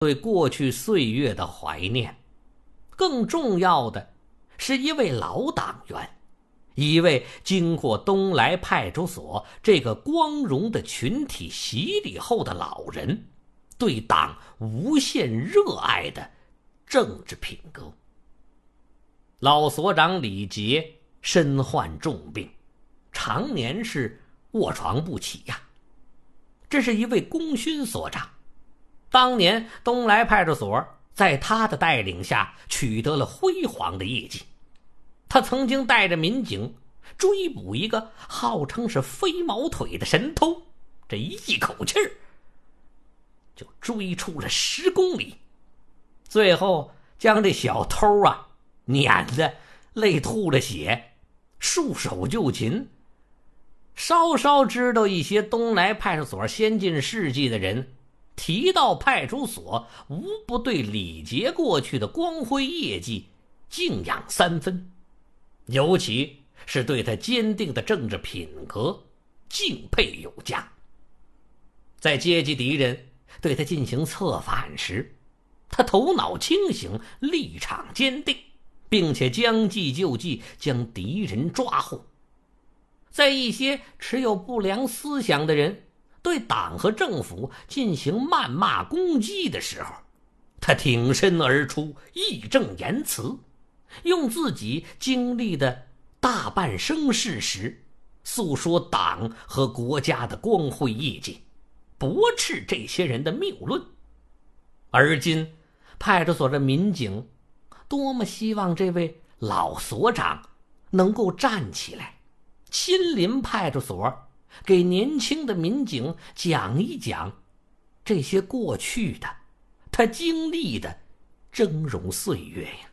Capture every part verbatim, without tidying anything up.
对过去岁月的怀念，更重要的是一位老党员，一位经过东来派出所这个光荣的群体洗礼后的老人，对党无限热爱的政治品格。老所长李杰身患重病，常年是卧床不起呀。这是一位功勋所长，当年东来派出所在他的带领下取得了辉煌的业绩。他曾经带着民警追捕一个号称是飞毛腿的神偷，这一口气儿就追出了十公里，最后将这小偷啊撵得累吐了血，束手就擒。稍稍知道一些东来派出所先进事迹的人，提到派出所无不对李杰过去的光辉业绩敬仰三分，尤其是对他坚定的政治品格敬佩有加。在阶级敌人对他进行策反时，他头脑清醒，立场坚定，并且将计就计，将敌人抓获。在一些持有不良思想的人对党和政府进行谩骂攻击的时候，他挺身而出，义正言辞，用自己经历的大半生事实诉说党和国家的光辉业绩，驳斥这些人的谬论。而今派出所的民警多么希望这位老所长能够站起来，亲临派出所，给年轻的民警讲一讲这些过去的他经历的峥嵘岁月呀。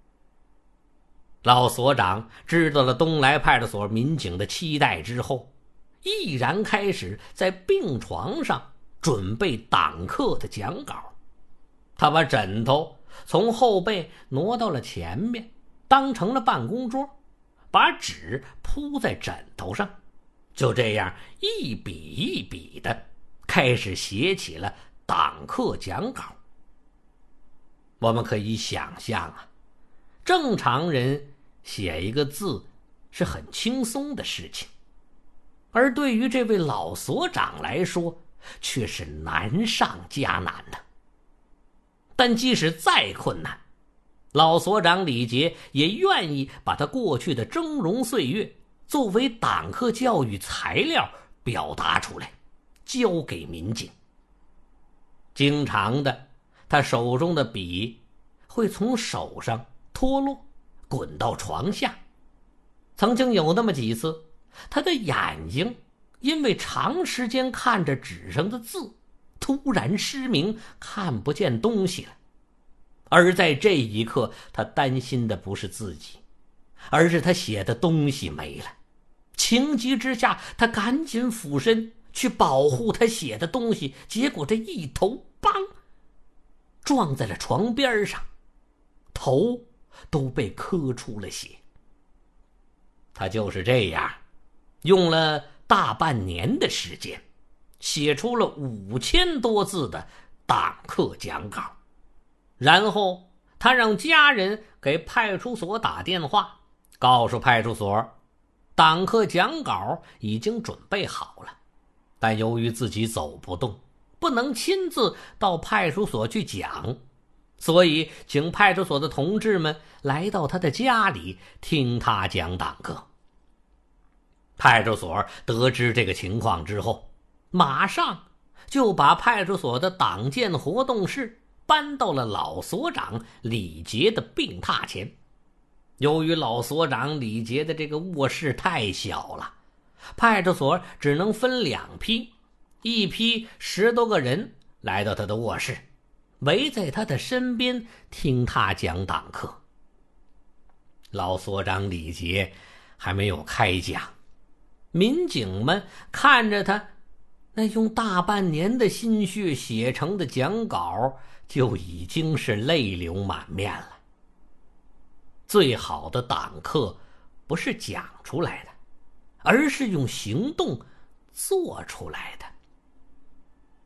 老所长知道了东来派出所民警的期待之后，毅然开始在病床上准备党课的讲稿。他把枕头从后背挪到了前面，当成了办公桌，把纸铺在枕头上，就这样一笔一笔的开始写起了党课讲稿。我们可以想象啊，正常人写一个字是很轻松的事情，而对于这位老所长来说却是难上加难的。但即使再困难，老所长李杰也愿意把他过去的峥嵘岁月作为党课教育材料表达出来，交给民警。经常的，他手中的笔会从手上脱落，滚到床下。曾经有那么几次，他的眼睛因为长时间看着纸上的字，突然失明，看不见东西了。而在这一刻，他担心的不是自己，而是他写的东西没了。情急之下，他赶紧俯身去保护他写的东西，结果这一头梆撞在了床边上，头都被磕出了血。他就是这样用了大半年的时间，写出了五千多字的党课讲稿。然后他让家人给派出所打电话，告诉派出所党课讲稿已经准备好了，但由于自己走不动，不能亲自到派出所去讲，所以请派出所的同志们来到他的家里听他讲党课。派出所得知这个情况之后，马上就把派出所的党建活动室搬到了老所长李杰的病榻前。由于老所长李杰的这个卧室太小了，派出所只能分两批，一批十多个人来到他的卧室，围在他的身边听他讲党课。老所长李杰还没有开讲，民警们看着他那用大半年的心血写成的讲稿，就已经是泪流满面了。最好的党课不是讲出来的，而是用行动做出来的。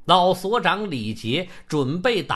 老所长李杰准备打